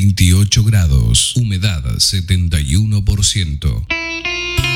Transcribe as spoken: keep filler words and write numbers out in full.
veintiocho grados, humedad setenta y uno por ciento.